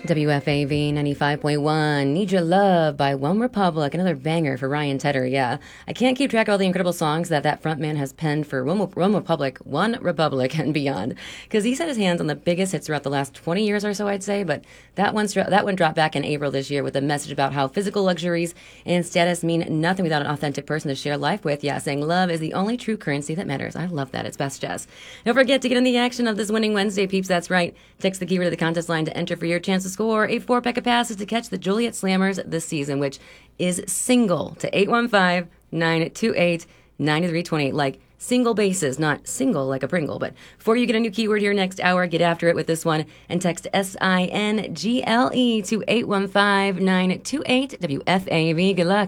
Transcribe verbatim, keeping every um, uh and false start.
W F A V ninety-five point one, Need Your Love by One Republic, another banger for Ryan Tedder, yeah. I can't keep track of all the incredible songs that that frontman has penned for One, One Republic, One Republic, and beyond, because he's had his hands on the biggest hits throughout the last twenty years or so, I'd say, but that, one's, that one dropped back in April this year with a message about how physical luxuries and status mean nothing without an authentic person to share life with, yeah, saying love is the only true currency that matters. I love that. It's best jazz. Don't forget to get in the action of this winning Wednesday, peeps, that's right. Text the keyword to the contest line to enter for your chance to score a four-pack of passes to catch the Juliet Slammers this season, which is single to eight one five, nine two eight, nine three two eight, like single bases, not single like a Pringle. But before you get a new keyword here next hour, get after it with this one and text S I N G L E to eight one five, nine two eight, W F A V. Good luck.